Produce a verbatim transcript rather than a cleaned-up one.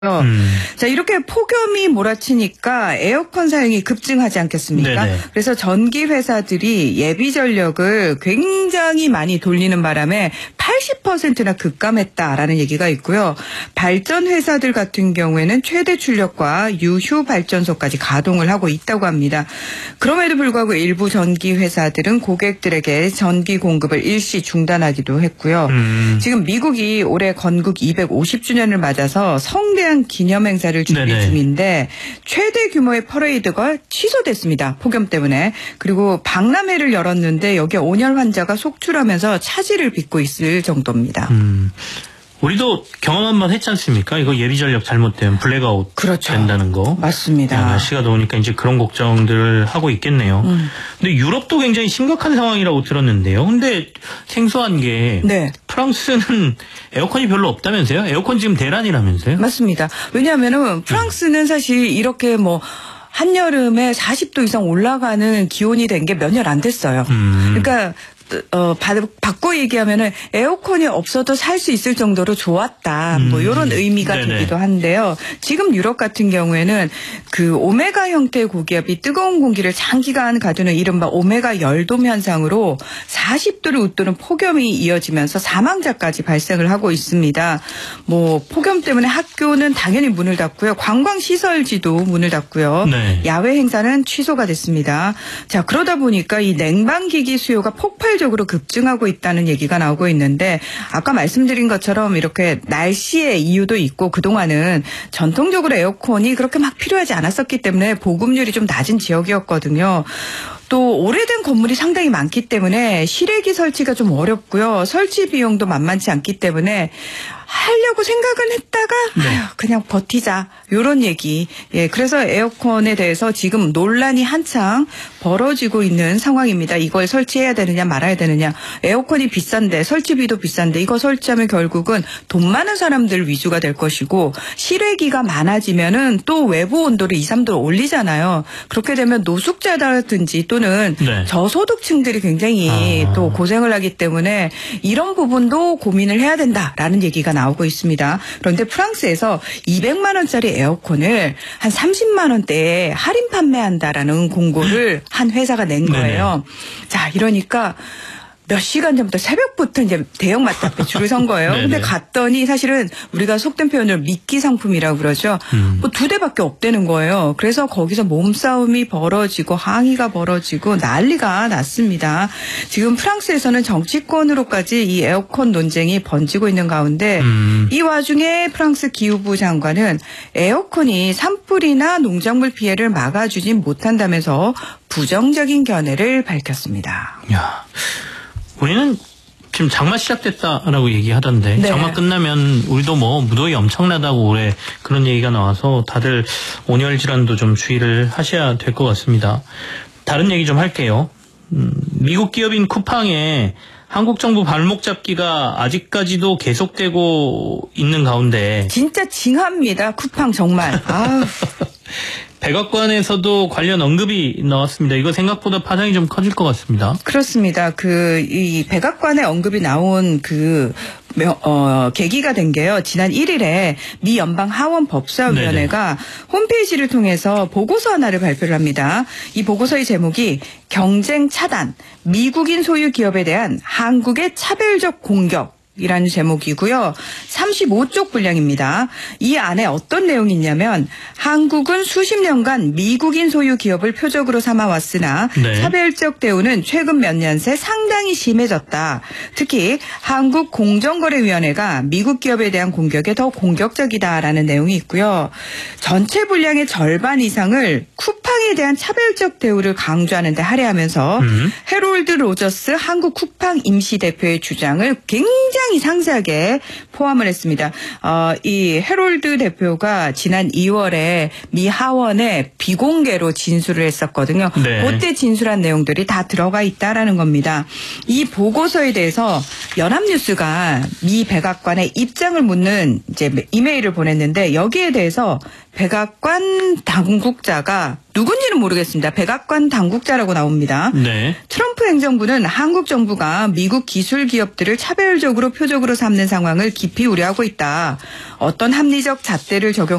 음. 자, 이렇게 폭염이 몰아치니까 에어컨 사용이 급증하지 않겠습니까? 네네. 그래서 전기 회사들이 예비 전력을 굉장히 많이 돌리는 바람에 팔십 퍼센트나 급감했다라는 얘기가 있고요. 발전 회사들 같은 경우에는 최대 출력과 유휴 발전소까지 가동을 하고 있다고 합니다. 그럼에도 불구하고 일부 전기 회사들은 고객들에게 전기 공급을 일시 중단하기도 했고요. 음. 지금 미국이 올해 건국 이백오십 주년을 맞아서 성대한 기념 행사를 준비 네네. 중인데 최대 규모의 퍼레이드가 취소됐습니다. 폭염 때문에. 그리고 박람회를 열었는데 여기에 온열 환자가 속출하면서 차질을 빚고 있을 정도입니다. 음. 우리도 경험 한번 했지 않습니까? 이거 예비 전력 잘못되면 블랙아웃 그렇죠. 된다는 거. 맞습니다. 야, 날씨가 더우니까 이제 그런 걱정들을 하고 있겠네요. 음. 근데 유럽도 굉장히 심각한 상황이라고 들었는데요. 근데 생소한 게 네. 프랑스는 에어컨이 별로 없다면서요? 에어컨 지금 대란이라면서요? 맞습니다. 왜냐하면은 프랑스는 사실 이렇게 뭐 한여름에 사십 도 이상 올라가는 기온이 된 게 몇 년 안 됐어요. 음. 그러니까 어, 바, 바꿔 얘기하면은 에어컨이 없어도 살 수 있을 정도로 좋았다. 뭐 음. 이런 의미가 네네. 되기도 한데요. 지금 유럽 같은 경우에는 그 오메가 형태의 고기압이 뜨거운 공기를 장기간 가두는 이른바 오메가 열돔 현상으로 사십 도를 웃도는 폭염이 이어지면서 사망자까지 발생을 하고 있습니다. 뭐 폭염 때문에 학교는 당연히 문을 닫고요. 관광시설지도 문을 닫고요. 네. 야외 행사는 취소가 됐습니다. 자, 그러다 보니까 이 냉방기기 수요가 폭발 적으로 급증하고 있다는 얘기가 나오고 있는데 아까 말씀드린 것처럼 이렇게 날씨의 이유도 있고 그동안은 전통적으로 에어컨이 그렇게 막 필요하지 않았었기 때문에 보급률이 좀 낮은 지역이었거든요. 또 오래된 건물이 상당히 많기 때문에 실외기 설치가 좀 어렵고요. 설치 비용도 만만치 않기 때문에 하려고 생각은 했다가 네. 아휴, 그냥 버티자 이런 얘기. 예, 그래서 에어컨에 대해서 지금 논란이 한창 벌어지고 있는 상황입니다. 이걸 설치해야 되느냐 말아야 되느냐. 에어컨이 비싼데 설치비도 비싼데 이거 설치하면 결국은 돈 많은 사람들 위주가 될 것이고 실외기가 많아지면은 또 외부 온도를 이, 삼 도 올리잖아요. 그렇게 되면 노숙자라든지 또는 네. 저소득층들이 굉장히 아. 또 고생을 하기 때문에 이런 부분도 고민을 해야 된다라는 얘기가 나오고 있습니다. 그런데 프랑스에서 이백만 원짜리 에어컨을 한 삼십만 원대에 할인 판매한다라는 공고를 한 회사가 낸 거예요. 네네. 자, 이러니까 몇 시간 전부터 새벽부터 이제 대형마트 앞에 줄을 선 거예요. 근데 갔더니 사실은 우리가 속된 표현으로 미끼 상품이라고 그러죠. 음. 뭐 두 대밖에 없다는 거예요. 그래서 거기서 몸싸움이 벌어지고 항의가 벌어지고 난리가 났습니다. 지금 프랑스에서는 정치권으로까지 이 에어컨 논쟁이 번지고 있는 가운데 음. 이 와중에 프랑스 기후부 장관은 에어컨이 산불이나 농작물 피해를 막아주지 못한다면서 부정적인 견해를 밝혔습니다. 야. 우리는 지금 장마 시작됐다라고 얘기하던데 네. 장마 끝나면 우리도 뭐 무더위 엄청나다고 올해 그런 얘기가 나와서 다들 온열 질환도 좀 주의를 하셔야 될 것 같습니다. 다른 얘기 좀 할게요. 음, 미국 기업인 쿠팡에 한국 정부 발목 잡기가 아직까지도 계속되고 있는 가운데 진짜 징합니다. 쿠팡 정말. 아우. 백악관에서도 관련 언급이 나왔습니다. 이거 생각보다 파장이 좀 커질 것 같습니다. 그렇습니다. 그, 이 백악관에 언급이 나온 그, 어, 계기가 된 게요. 지난 일 일에 미 연방 하원 법사위원회가 네네. 홈페이지를 통해서 보고서 하나를 발표를 합니다. 이 보고서의 제목이 경쟁 차단, 미국인 소유 기업에 대한 한국의 차별적 공격. 이라는 제목이고요. 삼십오 쪽 분량입니다. 이 안에 어떤 내용이 있냐면 한국은 수십 년간 미국인 소유 기업을 표적으로 삼아왔으나 네. 차별적 대우는 최근 몇 년 새 상당히 심해졌다. 특히 한국공정거래위원회가 미국 기업에 대한 공격에 더 공격적이다라는 내용이 있고요. 전체 분량의 절반 이상을 쿠팡에 대한 차별적 대우를 강조하는 데 할애하면서 음. 해롤드 로저스 한국 쿠팡 임시대표의 주장을 굉장히 굉장히 상세하게 포함을 했습니다. 어, 이 해롤드 대표가 지난 이월에 미 하원에 비공개로 진술을 했었거든요. 네. 그때 진술한 내용들이 다 들어가 있다라는 겁니다. 이 보고서에 대해서 연합뉴스가 미 백악관의 입장을 묻는 이제 이메일을 보냈는데 여기에 대해서 백악관 당국자가 누군지는 모르겠습니다. 백악관 당국자라고 나옵니다. 네. 트럼프 행정부는 한국 정부가 미국 기술 기업들을 차별적으로 표적으로 삼는 상황을 깊이 우려하고 있다. 어떤 합리적 잣대를 적용